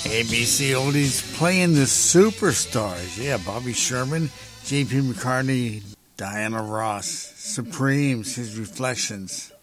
ABC Oldies playing the superstars. Yeah, Bobby Sherman, J.P. McCartney, Diana Ross, Supremes, His Reflections.